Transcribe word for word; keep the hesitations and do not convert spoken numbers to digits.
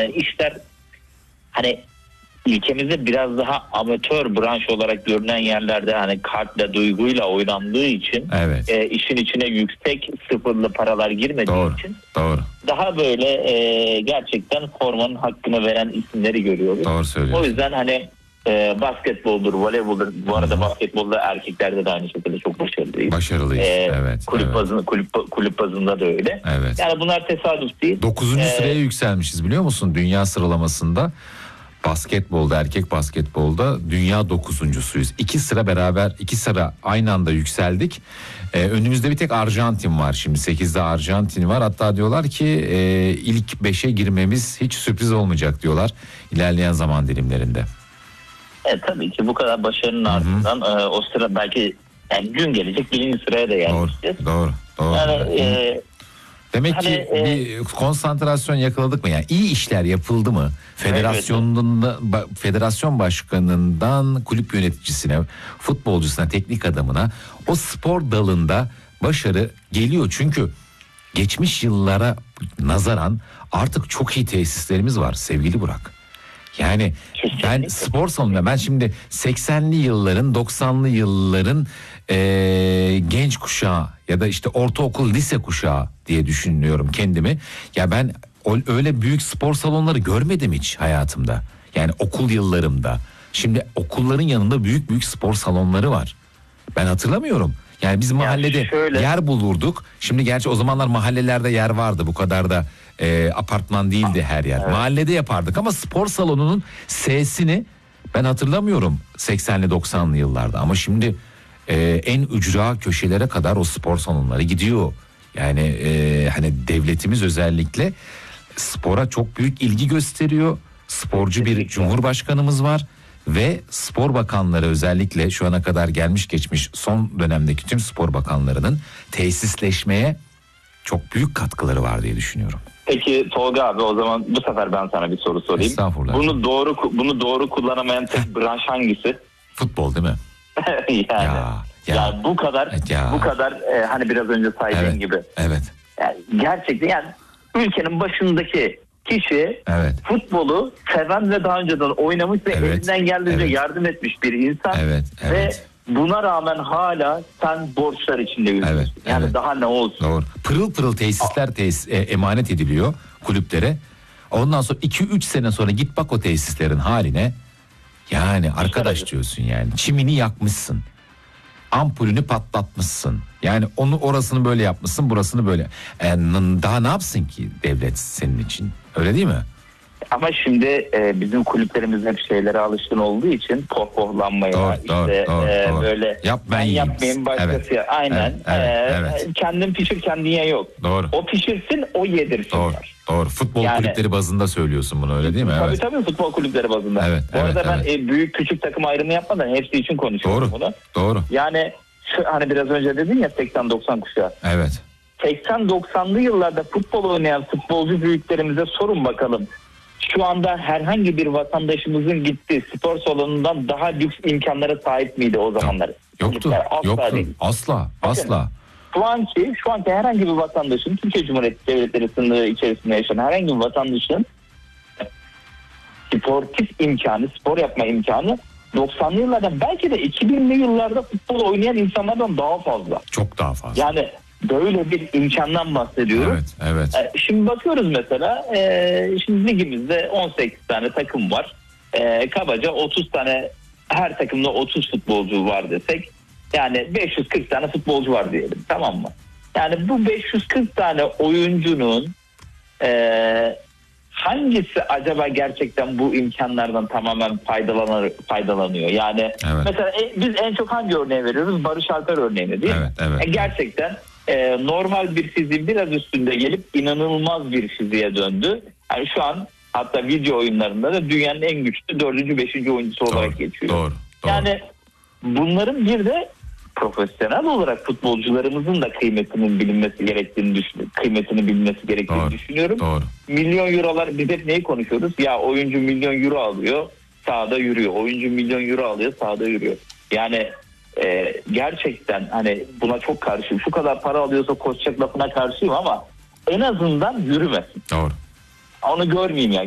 e, işler hani ülkemizde biraz daha amatör branş olarak görünen yerlerde hani kartla, duyguyla oynandığı için evet. e, işin içine yüksek sıfırlı paralar girmediği doğru, için doğru. daha böyle e, gerçekten formanın hakkını veren isimleri görüyoruz. Doğru söylüyorsun. O yüzden hani e, basketboldur, voleyboldur. Bu arada Hı-hı. basketbolda erkeklerde de aynı şekilde çok başarılıyız. Başarılıyız. E, evet. Kulüp evet. bazında, kulüp kulüp bazında da öyle. Evet. Yani bunlar tesadüf değil. Dokuzuncu Ee, sıraya yükselmişiz biliyor musun? Dünya sıralamasında basketbolda, erkek basketbolda dünya dokuzuncusuyuz. İki sıra beraber, iki sıra aynı anda yükseldik. Ee, önümüzde bir tek Arjantin var şimdi. sekizde Arjantin var. Hatta diyorlar ki e, ilk beşe girmemiz hiç sürpriz olmayacak diyorlar ilerleyen zaman dilimlerinde. Evet, tabii ki bu kadar başarının Hı-hı. ardından e, o sıra belki yani gün gelecek birinci sıraya da yerleşeceğiz. Doğru, doğru, doğru. Yani e, demek hani, ki e, bir konsantrasyon yakaladık mı? Yani iyi işler yapıldı mı? Federasyonunda, evet. Federasyon başkanından kulüp yöneticisine, futbolcusuna, teknik adamına o spor dalında başarı geliyor. Çünkü geçmiş yıllara nazaran artık çok iyi tesislerimiz var sevgili Burak. Yani ben spor salonunda, ben şimdi seksenli yılların, doksanlı yılların ee, genç kuşağı ya da işte ortaokul, lise kuşağı diye düşünüyorum kendimi. Ya ben öyle büyük spor salonları görmedim hiç hayatımda. Yani okul yıllarımda. Şimdi okulların yanında büyük büyük spor salonları var. Ben hatırlamıyorum. Yani biz mahallede yani şöyle... yer bulurduk. Şimdi gerçi o zamanlar mahallelerde yer vardı. Bu kadar da e, apartman değildi her yer. Evet. Mahallede yapardık ama spor salonunun sesini ben hatırlamıyorum seksenli doksanlı yıllarda. Ama şimdi e, en ücra köşelere kadar o spor salonları gidiyor. Yani e, hani devletimiz özellikle spora çok büyük ilgi gösteriyor. Sporcu bir cumhurbaşkanımız var. Ve spor bakanları özellikle şu ana kadar gelmiş geçmiş son dönemdeki tüm spor bakanlarının tesisleşmeye çok büyük katkıları var diye düşünüyorum. Peki Tolga abi, o zaman bu sefer ben sana bir soru sorayım. Estağfurullah. Bunu doğru bunu doğru kullanamayan tek branş hangisi? Futbol değil mi? yani, ya, ya. yani bu kadar ya. bu kadar e, hani biraz önce saydığın evet, gibi. Evet. Yani gerçekten yani ülkenin başındaki kişi evet. futbolu seven ve daha önceden oynamış ve evet. elinden geldiğince evet. yardım etmiş bir insan. Evet, evet. Ve buna rağmen hala sen borçlar içinde yürüyorsun. Evet, yani evet. daha ne olsun? Doğru. Pırıl pırıl tesisler tesis, e, emanet ediliyor kulüplere. Ondan sonra iki üç sene sonra git bak o tesislerin haline. Yani arkadaş evet. diyorsun yani. Çimini yakmışsın. Ampulünü patlatmışsın. Yani onu orasını böyle yapmışsın, burasını böyle. E, daha ne yapsın ki devlet senin için? Öyle değil mi? Ama şimdi e, bizim kulüplerimiz hep şeylere alışkın olduğu için pohpohlanmaya, doğru, işte doğru, doğru, e, doğru. böyle Yap, ben ben yapmayayım başkası evet. ya. Aynen. Evet, evet, e, evet. Kendin pişir kendin ye yok. Doğru. O pişirsin, o yedirsin. Doğru. Var. Doğru. Futbol yani, kulüpleri bazında söylüyorsun bunu, öyle değil mi? Tabii evet. tabii futbol kulüpleri bazında. Evet, Bu arada evet, ben evet. E, büyük küçük takım ayrımı yapmadan hepsi için konuşuyorum doğru, bunu. Doğru. Yani şu, hani biraz önce dedin ya seksen doksan kuşağı. Evet. seksen doksanlı yıllarda futbol oynayan futbolcu büyüklerimize sorun bakalım. Şu anda herhangi bir vatandaşımızın gittiği spor salonundan daha lüks imkanlara sahip miydi o zamanlar? Yoktu. Asla Yoktu. değil. Asla. Asla. Şu anki, şu anki herhangi bir vatandaşın, Türkiye Cumhuriyeti Devletleri sınırı içerisinde yaşayan herhangi bir vatandaşın sportif imkanı, spor yapma imkanı doksanlı yıllardan belki de iki binli yıllarda futbol oynayan insanlardan daha fazla. Çok daha fazla. Yani böyle bir imkandan bahsediyoruz. Evet, evet. Şimdi bakıyoruz mesela, e, şimdi ligimizde on sekiz tane takım var. E, kabaca otuz tane, her takımda otuz futbolcu var desek, yani beş yüz kırk tane futbolcu var diyelim, tamam mı? Yani bu beş yüz kırk tane oyuncunun e, hangisi acaba gerçekten bu imkanlardan tamamen faydalanır, faydalanıyor? Yani evet. mesela e, biz en çok hangi örneği veriyoruz? Barış Alper örneğini değil evet, mi? Evet, e, gerçekten e, normal bir fiziğin biraz üstünde gelip inanılmaz bir fiziğe döndü. Yani şu an hatta video oyunlarında da dünyanın en güçlü dördüncü, beşinci oyuncusu doğru, olarak geçiyor. Doğru, doğru. Yani bunların bir de profesyonel olarak futbolcularımızın da kıymetinin bilinmesi gerektiğini düşünüyorum. Kıymetini bilmesi gerektiğini doğru, düşünüyorum. Doğru. Milyon eurolar, biz hep neyi konuşuyoruz? Ya oyuncu milyon euro alıyor, sahada yürüyor. Oyuncu milyon euro alıyor, sahada yürüyor. Yani e, gerçekten hani buna çok karşıyım. Şu kadar para alıyorsa koşacak lafına karşıyım ama en azından yürümesin. Doğru. Onu görmeyeyim ya.